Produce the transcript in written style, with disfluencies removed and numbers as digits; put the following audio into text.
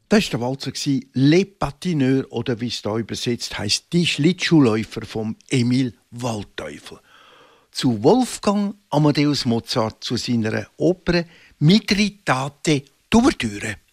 Das war der Walzer «Les Patineurs» oder wie es da übersetzt heißt, «Die Schlittschuhläufer» von Emil Waldteufel. Zu Wolfgang Amadeus Mozart zu seiner Oper «Mitritate d'Ouverture».